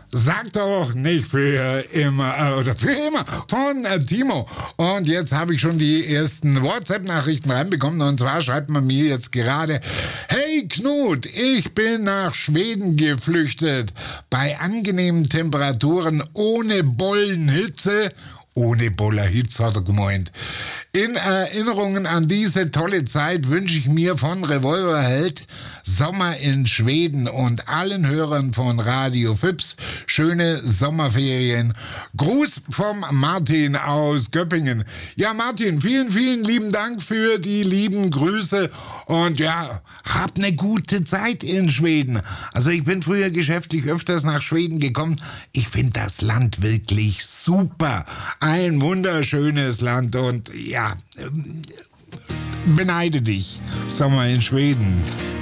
Sag doch nicht für immer oder für immer von Timo. Und jetzt habe ich schon die ersten WhatsApp-Nachrichten reinbekommen. Und zwar schreibt man mir jetzt gerade: Hey Knut, ich bin nach Schweden geflüchtet. Bei angenehmen Temperaturen, ohne Bollenhitze. Ohne Bollerhitze, hat er gemeint. In Erinnerungen an diese tolle Zeit wünsche ich mir von Revolverheld Sommer in Schweden und allen Hörern von Radio Fips schöne Sommerferien. Gruß vom Martin aus Göppingen. Ja, Martin, vielen, vielen lieben Dank für die lieben Grüße und ja, habt eine gute Zeit in Schweden. Also ich bin früher geschäftlich öfters nach Schweden gekommen. Ich finde das Land wirklich super. Ein wunderschönes Land und ja, beneide dich. Sommer in Schweden.